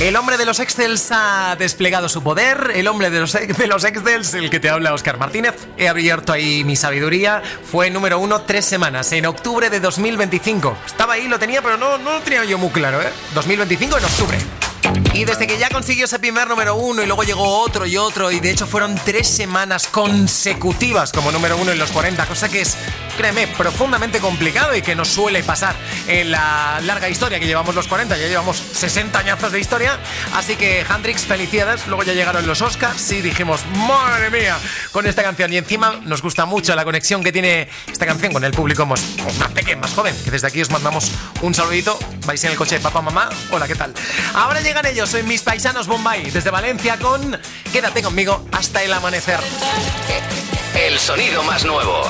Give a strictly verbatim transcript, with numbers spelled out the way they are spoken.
El hombre de los Excels ha desplegado su poder. El hombre de los, de los Excels, el que te habla, Óscar Martínez. He abierto ahí mi sabiduría. Fue número uno tres semanas, en octubre de dos mil veinticinco. Estaba ahí, lo tenía, pero no, no lo tenía yo muy claro, ¿eh? dos mil veinticinco en octubre. Y desde que ya consiguió ese primer número uno y luego llegó otro y otro, y de hecho fueron tres semanas consecutivas como número uno en los cuarenta, cosa que es, créeme, profundamente complicado y que nos suele pasar en la larga historia que llevamos los cuarenta. Ya llevamos sesenta añazos de historia, así que Hendrix, felicidades. Luego ya llegaron los Oscars y dijimos, madre mía, con esta canción. Y encima nos gusta mucho la conexión que tiene esta canción con el público más, más pequeño, más joven, que desde aquí os mandamos un saludito. Vais en el coche de papá, mamá, hola, ¿qué tal? Ahora llegan ellos, soy mis paisanos Bombay, desde Valencia con Quédate conmigo hasta el amanecer. El sonido más nuevo.